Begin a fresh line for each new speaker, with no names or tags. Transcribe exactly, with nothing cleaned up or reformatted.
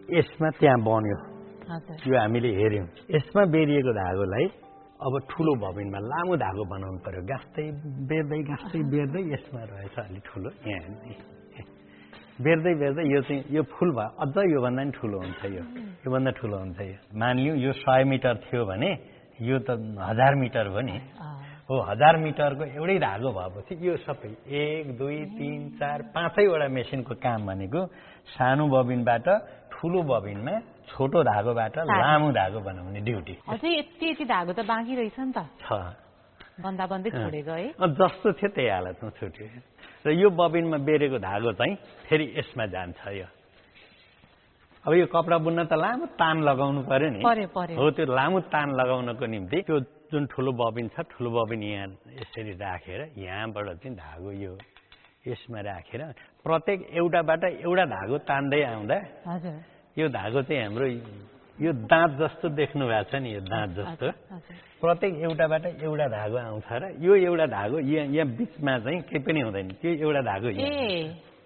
यसमा त्यहाँ बन्यो यो हामीले हेर्यौं यसमा बेरिएको धागोलाई अब ठुलो बबिनमा लामो धागो बनाउनु पर्यो गाँस्दै बेर्दै गाँस्दै बेर्दै यसमा रहेछ अलि ठुलो यहाँ बेर्दै बेर्दै यो चाहिँ यो फुल भयो अझ योभन्दा नि ठुलो हुन्छ यो योभन्दा ठुलो हुन्छ यो मानिलिउँ यो सय मिटर थियो भने यो त हजार मिटर हो नि हो हजार मिटरको एउटै धागो भएपछि यो सबै एक दुई तीन चार पाँचैवटा मेसिनको काम भनेको सानो बबिनबाट ठुलो बबिनमा छोटो धागोबाट लामो धागो बनाउने ड्युटी
अझै यति यति धागो त बाँकी रहेछ नि त
छ
बन्दा बन्दै छोडेको है
जस्तो थियो त्यही हालतमा छुट्यो र यो बबिनमा बेरेको धागो चाहिँ फेरि यसमा जान्छ यो अब यो कपडा बुन्न त लामो तान लगाउनु पर्यो नि हो त्यो लामो तान लगाउनको निम्ति त्यो जुन ठुलो बबिन छ ठुलो बबिन यहाँ यसरी राखेर यहाँबाट चाहिँ धागो यो यसमा राखेर प्रत्येक एउटाबाट एउटा धागो तान्दै आउँदा यो धागो चाहिँ हाम्रो यो दाँत जस्तो देख्नु भएको छ नि यो दाँत जस्तो प्रत्येक एउटाबाट एउटा धागो आउँछ र यो एउटा धागो यहाँ यहाँ बिचमा चाहिँ केही पनि हुँदैन त्यो एउटा धागो